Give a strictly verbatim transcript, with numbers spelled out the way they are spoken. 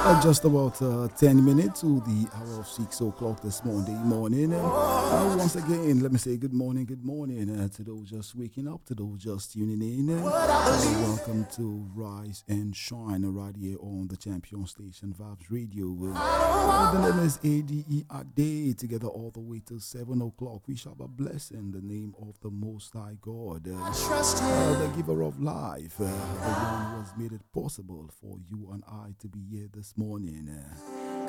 Uh, just about uh, ten minutes to the hour of six o'clock this Monday morning. And uh, once again, let me say good morning, good morning uh, to those just waking up, to those just tuning in. And, uh, welcome to Rise and Shine right here on the Champion Station Vibes Radio. Uh, the name is A D E Ade, together all the way till seven o'clock. We shall be blessing the name of the Most High God, uh, uh, the giver of life, uh, the one who has made it possible for you and I to be here this morning. Uh,